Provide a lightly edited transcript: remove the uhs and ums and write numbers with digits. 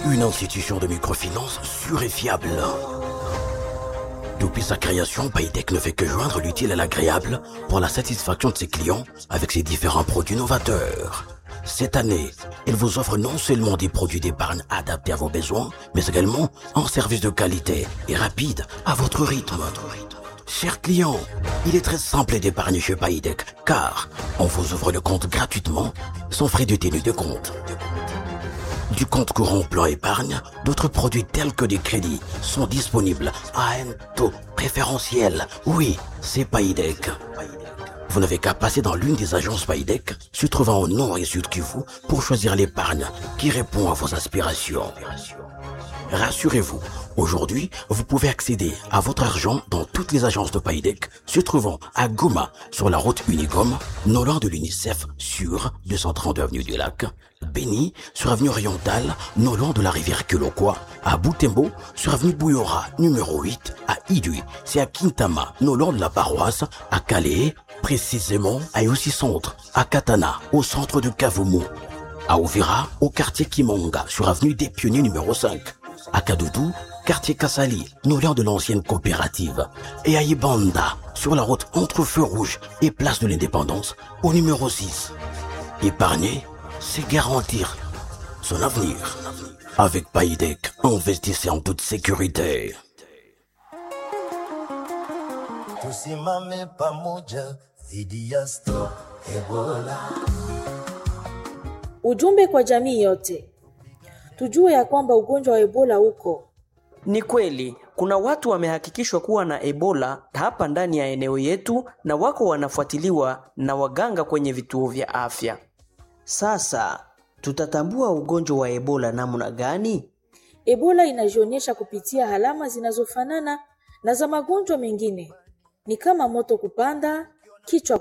Une institution de microfinance sûre et fiable. Depuis sa création, Paytech ne fait que joindre l'utile à l'agréable pour la satisfaction de ses clients avec ses différents produits novateurs. Cette année, il vous offre non seulement des produits d'épargne adaptés à vos besoins, mais également un service de qualité et rapide à votre rythme. Chers clients, il est très simple d'épargner chez Paytech car on vous ouvre le compte gratuitement sans frais de tenue de compte. Du compte courant plan épargne, d'autres produits tels que des crédits sont disponibles à un taux préférentiel. Oui, c'est Paytech. Vous n'avez qu'à passer dans l'une des agences Paytech, se trouvant au nord et sud Kivu, pour choisir l'épargne qui répond à vos aspirations. Rassurez-vous, aujourd'hui, vous pouvez accéder à votre argent dans toutes les agences de Paytech, se trouvant à Goma, sur la route Unicom, non loin de l'UNICEF, sur 232 avenue du Lac, Béni, sur avenue Orientale, non loin de la rivière Kilokwa, à Butembo, sur avenue Bouyora, numéro 8, à Idui, c'est à Kintama, non loin de la paroisse, à Calais, précisément à Yossi Centre, à Katana, au centre de Kavumu, à Uvira, au quartier Kimonga, sur avenue des Pionniers numéro 5, à Kadoudou, quartier Kassali, non loin de l'ancienne coopérative, et à Ibanda, sur la route entre Feu Rouge et Place de l'Indépendance, au numéro 6. Épargner, c'est garantir son avenir. Avec Paytech, investissez en toute sécurité. Tusimame pamoja dhidi ya Stop Ebola. Ujumbe kwa jamii yote. Tujue ya kwamba ugonjwa wa Ebola uko. Ni kweli, kuna watu wamehakikishwa kuwa na Ebola hapa ndani ya eneo yetu na wako wanafuatiliwa na waganga kwenye vituo vya afya. Sasa, tutatambua ugonjwa wa Ebola namna gani? Ebola inajionyesha kupitia alama zinazofanana na za magonjwa mengine. Ni kama moto kupanda, kichwa